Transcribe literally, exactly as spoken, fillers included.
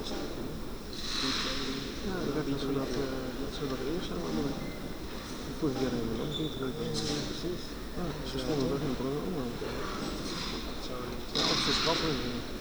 Ja, dat is zo dat, uh, dat ze dat eerst zijn allemaal. Die vorige keer hebben we nog niet terug. Ja, precies. Ja, ze stonden toch in de brug. Ja, of ze schrappen.